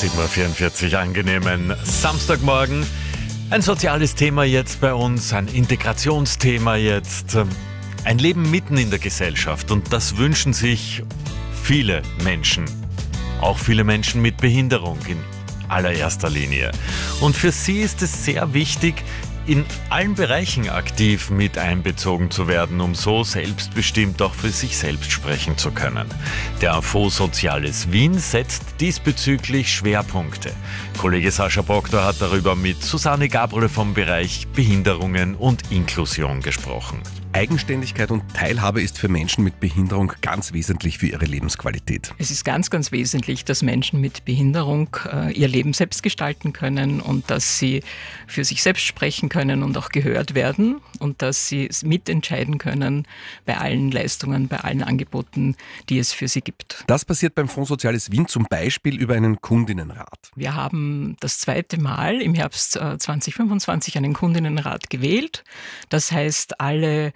7:44 Uhr, angenehmen Samstagmorgen. Ein soziales Thema jetzt bei uns, ein Integrationsthema jetzt, ein Leben mitten in der Gesellschaft, und das wünschen sich viele Menschen, auch viele Menschen mit Behinderung in allererster Linie. Und für sie ist es sehr wichtig, in allen Bereichen aktiv mit einbezogen zu werden, um so selbstbestimmt auch für sich selbst sprechen zu können. Der Fonds Soziales Wien setzt diesbezüglich Schwerpunkte. Kollege Sascha Proctor hat darüber mit Susanne Gabriel vom Bereich Behinderungen und Inklusion gesprochen. Eigenständigkeit und Teilhabe ist für Menschen mit Behinderung ganz wesentlich für ihre Lebensqualität. Es ist ganz, ganz wesentlich, dass Menschen mit Behinderung ihr Leben selbst gestalten können und dass sie für sich selbst sprechen können und auch gehört werden und dass sie mitentscheiden können bei allen Leistungen, bei allen Angeboten, die es für sie gibt. Das passiert beim Fonds Soziales Wien zum Beispiel über einen Kundinnenrat. Wir haben das zweite Mal im Herbst 2025 einen Kundinnenrat gewählt. Das heißt, alle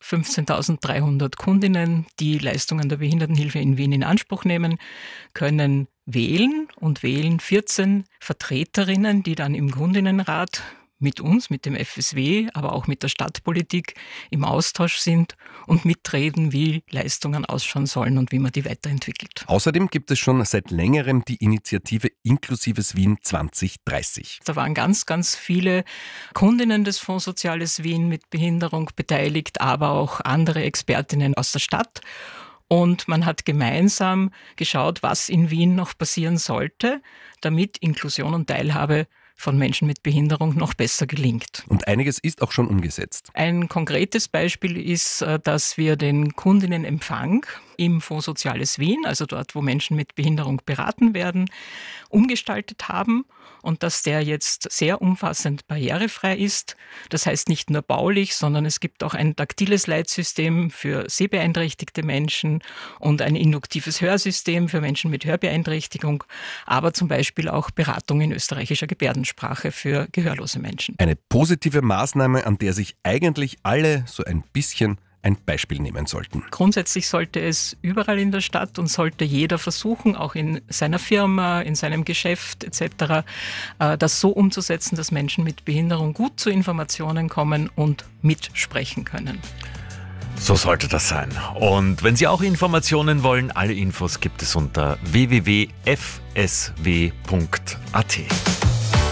15.300 Kundinnen, die Leistungen der Behindertenhilfe in Wien in Anspruch nehmen, können wählen und wählen 14 Vertreterinnen, die dann im Kundinnenrat mit uns, mit dem FSW, aber auch mit der Stadtpolitik im Austausch sind und mitreden, wie Leistungen ausschauen sollen und wie man die weiterentwickelt. Außerdem gibt es schon seit längerem die Initiative Inklusives Wien 2030. Da waren ganz, ganz viele Kundinnen des Fonds Soziales Wien mit Behinderung beteiligt, aber auch andere Expertinnen aus der Stadt. Und man hat gemeinsam geschaut, was in Wien noch passieren sollte, damit Inklusion und Teilhabe von Menschen mit Behinderung noch besser gelingt. Und einiges ist auch schon umgesetzt. Ein konkretes Beispiel ist, dass wir den Kundinnenempfang im Fonds Soziales Wien, also dort, wo Menschen mit Behinderung beraten werden, umgestaltet haben und dass der jetzt sehr umfassend barrierefrei ist. Das heißt nicht nur baulich, sondern es gibt auch ein taktiles Leitsystem für sehbeeinträchtigte Menschen und ein induktives Hörsystem für Menschen mit Hörbeeinträchtigung, aber zum Beispiel auch Beratung in österreichischer Gebärdensprache für gehörlose Menschen. Eine positive Maßnahme, an der sich eigentlich alle so ein bisschen ein Beispiel nehmen sollten. Grundsätzlich sollte es überall in der Stadt und sollte jeder versuchen, auch in seiner Firma, in seinem Geschäft etc., das so umzusetzen, dass Menschen mit Behinderung gut zu Informationen kommen und mitsprechen können. So sollte das sein. Und wenn Sie auch Informationen wollen, alle Infos gibt es unter www.fsw.at.